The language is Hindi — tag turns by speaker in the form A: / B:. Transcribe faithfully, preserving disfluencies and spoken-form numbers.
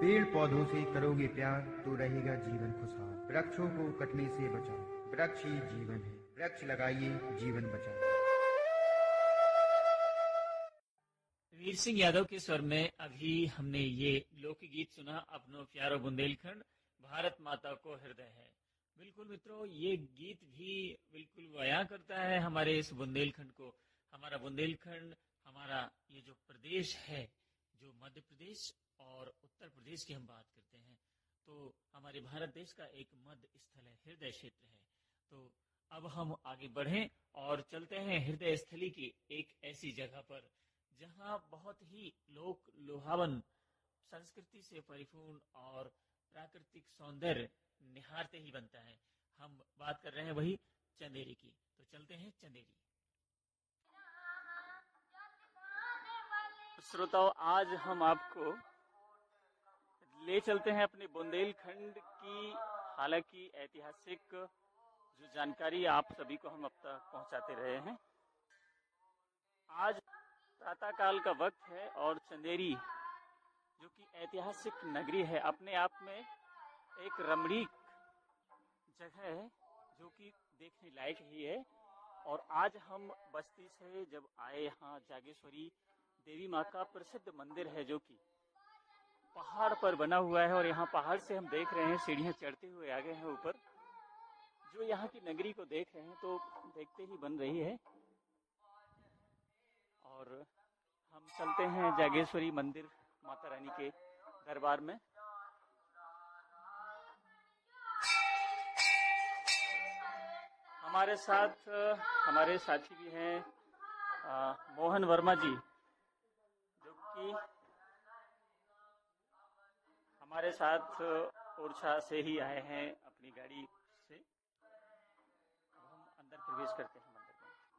A: पेड़ पौधों से करोगे प्यार तो रहेगा जीवन खुशहाल। वृक्षों को कटने से बचाओ, वृक्ष ही जीवन है। वृक्ष लगाइए, जीवन बचाइए।
B: वीर सिंह यादव के स्वर में अभी हमने ये लोकगीत सुना, अपनो प्यारो बुंदेलखंड, भारत माता को हृदय है। बिल्कुल मित्रों, ये गीत भी बिल्कुल बयां करता है हमारे इस बुंदेलखंड को। हमारा बुंदेलखंड, हमारा ये जो प्रदेश है, जो मध्य प्रदेश और उत्तर प्रदेश की हम बात करते हैं, तो हमारे भारत देश का एक मध्य स्थल है, हृदय क्षेत्र है। तो अब हम आगे बढ़ें और चलते हैं हृदय स्थली की एक ऐसी जगह पर जहां बहुत ही लोक लुभावन, संस्कृति से परिपूर्ण और प्राकृतिक सौंदर्य निहारते ही बनता है। हम बात कर रहे हैं वही चंदेरी की। तो चलते हैं चंदेरी। श्रोताओ, आज हम आपको ले चलते हैं अपने बुंदेलखंड की, हालांकि ऐतिहासिक जो जानकारी आप सभी को हम अब तक पहुंचाते रहे हैं। आज प्रातः काल का वक्त है और चंदेरी जो कि ऐतिहासिक नगरी है, अपने आप में एक रमणीक जगह है जो कि देखने लायक ही है। और आज हम बस्ती से जब आए, यहाँ जागेश्वरी देवी माँ का प्रसिद्ध मंदिर है जो कि पहाड़ पर बना हुआ है, और यहाँ पहाड़ से हम देख रहे हैं सीढ़ियाँ चढ़ते हुए आ गए हैं ऊपर। जो यहाँ की नगरी को देख रहे हैं तो देखते ही बन रही है। और हम चलते हैं जागेश्वरी मंदिर, माता रानी के दरबार में। हमारे साथ हमारे साथी भी हैं मोहन वर्मा जी, जो कि हमारे साथ ओरछा से ही आए हैं अपनी गाड़ी से। अब हम अंदर प्रवेश करते हैं।